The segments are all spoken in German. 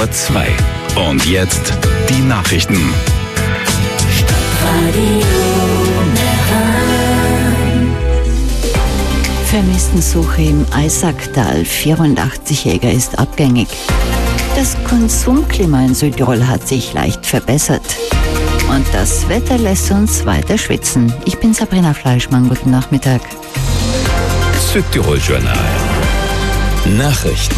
2. Und jetzt die Nachrichten. Vermisstensuche im Eisacktal. 84-Jähriger ist abgängig. Das Konsumklima in Südtirol hat sich leicht verbessert. Und das Wetter lässt uns weiter schwitzen. Ich bin Sabrina Fleischmann. Guten Nachmittag. Südtirol Journal. Nachrichten.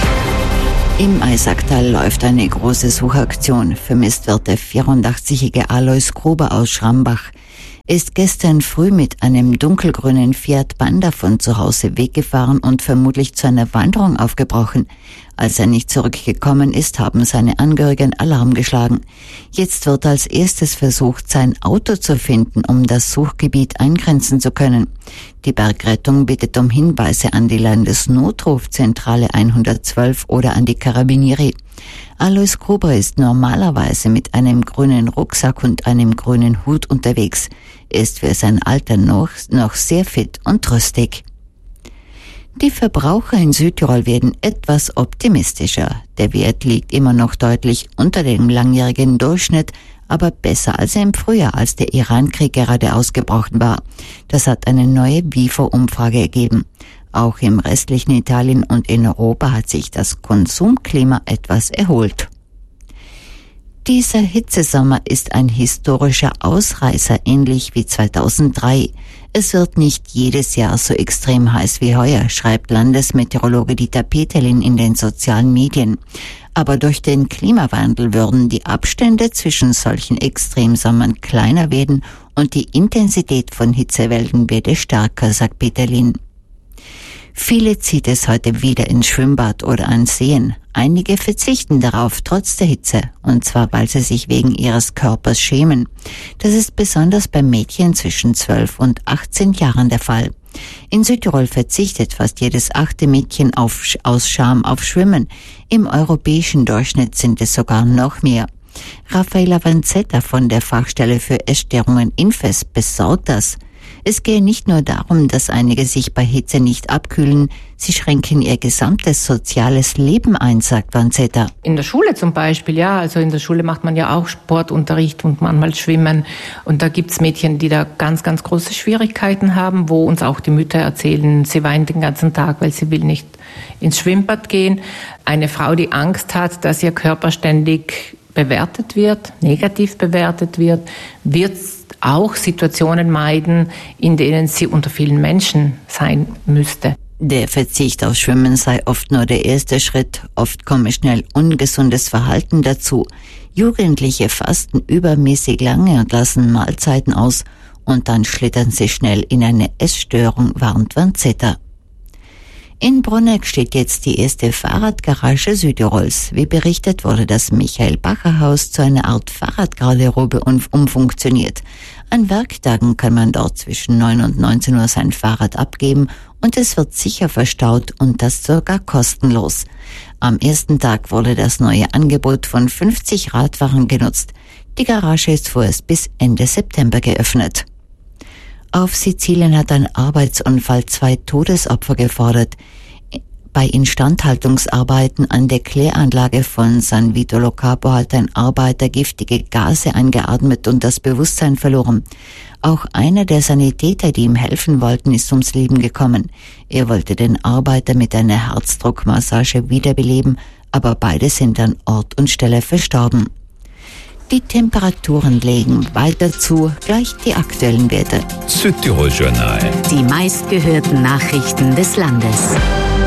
Im Eisacktal läuft eine große Suchaktion. Vermisst wird der 84-jährige Alois Gruber aus Schrambach. Er ist gestern früh mit einem dunkelgrünen Fiat Panda von zu Hause weggefahren und vermutlich zu einer Wanderung aufgebrochen. Als er nicht zurückgekommen ist, haben seine Angehörigen Alarm geschlagen. Jetzt wird als erstes versucht, sein Auto zu finden, um das Suchgebiet eingrenzen zu können. Die Bergrettung bittet um Hinweise an die Landesnotrufzentrale 112 oder an die Carabinieri. Alois Gruber ist normalerweise mit einem grünen Rucksack und einem grünen Hut unterwegs. Er ist für sein Alter noch sehr fit und rüstig. Die Verbraucher in Südtirol werden etwas optimistischer. Der Wert liegt immer noch deutlich unter dem langjährigen Durchschnitt, aber besser als im Frühjahr, als der Iran-Krieg gerade ausgebrochen war. Das hat eine neue WIFO-Umfrage ergeben. Auch im restlichen Italien und in Europa hat sich das Konsumklima etwas erholt. Dieser Hitzesommer ist ein historischer Ausreißer, ähnlich wie 2003. Es wird nicht jedes Jahr so extrem heiß wie heuer, schreibt Landesmeteorologe Dieter Peterlin in den sozialen Medien. Aber durch den Klimawandel würden die Abstände zwischen solchen Extremsommern kleiner werden und die Intensität von Hitzewellen werde stärker, sagt Peterlin. Viele zieht es heute wieder ins Schwimmbad oder an Seen. Einige verzichten darauf, trotz der Hitze, und zwar, weil sie sich wegen ihres Körpers schämen. Das ist besonders bei Mädchen zwischen 12 und 18 Jahren der Fall. In Südtirol verzichtet fast jedes 8. Mädchen aus Scham auf Schwimmen. Im europäischen Durchschnitt sind es sogar noch mehr. Raffaella Vanzetta von der Fachstelle für Essstörungen Infes besorgt das. Es gehe nicht nur darum, dass einige sich bei Hitze nicht abkühlen, sie schränken ihr gesamtes soziales Leben ein, sagt Vanzetta. In der Schule zum Beispiel, ja, also in der Schule macht man ja auch Sportunterricht und manchmal Schwimmen. Und da gibt's Mädchen, die da ganz, ganz große Schwierigkeiten haben, wo uns auch die Mütter erzählen, sie weint den ganzen Tag, weil sie will nicht ins Schwimmbad gehen. Eine Frau, die Angst hat, dass ihr Körper ständig bewertet wird, negativ bewertet wird auch Situationen meiden, in denen sie unter vielen Menschen sein müsste. Der Verzicht auf Schwimmen sei oft nur der erste Schritt. Oft komme schnell ungesundes Verhalten dazu. Jugendliche fasten übermäßig lange und lassen Mahlzeiten aus und dann schlittern sie schnell in eine Essstörung, warnt Vanzetta. In Bruneck steht jetzt die erste Fahrradgarage Südtirols. Wie berichtet, wurde das Michael-Bacher-Haus zu einer Art Fahrradgarderobe umfunktioniert. An Werktagen kann man dort zwischen 9 und 19 Uhr sein Fahrrad abgeben und es wird sicher verstaut und das sogar kostenlos. Am ersten Tag wurde das neue Angebot von 50 Radfahrern genutzt. Die Garage ist vorerst bis Ende September geöffnet. Auf Sizilien hat ein Arbeitsunfall 2 Todesopfer gefordert. Bei Instandhaltungsarbeiten an der Kläranlage von San Vito Lo Capo hat ein Arbeiter giftige Gase eingeatmet und das Bewusstsein verloren. Auch einer der Sanitäter, die ihm helfen wollten, ist ums Leben gekommen. Er wollte den Arbeiter mit einer Herzdruckmassage wiederbeleben, aber beide sind an Ort und Stelle verstorben. Die Temperaturen legen weiter zu, gleich die aktuellen Werte. Südtirol Journal. Die meistgehörten Nachrichten des Landes.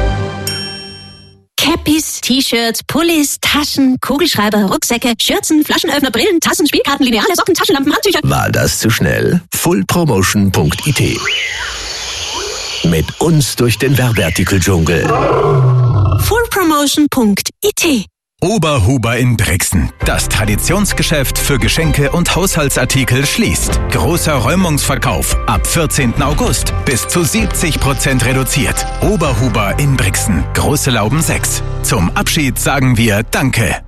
Cappies, T-Shirts, Pullis, Taschen, Kugelschreiber, Rucksäcke, Schürzen, Flaschenöffner, Brillen, Tassen, Spielkarten, Lineale, Socken, Taschenlampen, Handtücher. War das zu schnell? fullpromotion.it. Mit uns durch den Werbeartikeldschungel. fullpromotion.it. Oberhuber in Brixen. Das Traditionsgeschäft für Geschenke und Haushaltsartikel schließt. Großer Räumungsverkauf ab 14. August. Bis zu 70% reduziert. Oberhuber in Brixen. Große Lauben 6. Zum Abschied sagen wir Danke.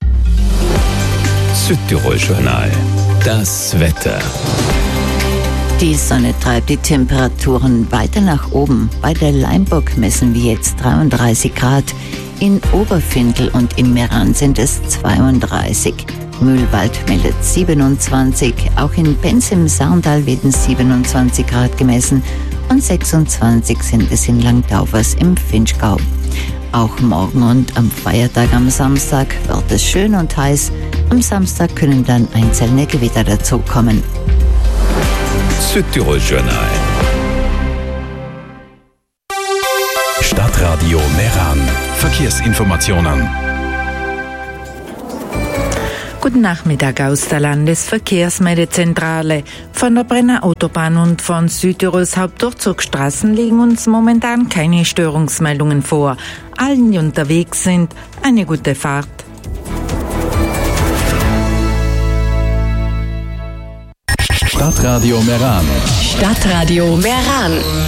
Südtirol Journal. Das Wetter. Die Sonne treibt die Temperaturen weiter nach oben. Bei der Leimburg messen wir jetzt 33 Grad. In Oberfindl und in Meran sind es 32. Mühlwald meldet 27. Auch in Penz im Sarndal werden 27 Grad gemessen und 26 sind es in Langtaufers im Vinschgau. Auch morgen und am Feiertag am Samstag wird es schön und heiß. Am Samstag können dann einzelne Gewitter dazukommen. Südtirol Journal. Stadtradio Meran. Verkehrsinformationen. Guten Nachmittag aus der Landesverkehrsmeldezentrale. Von der Brenner Autobahn und von Südtirols Hauptdurchzugsstraßen liegen uns momentan keine Störungsmeldungen vor. Allen, die unterwegs sind, eine gute Fahrt. Stadtradio Meran. Stadtradio Meran.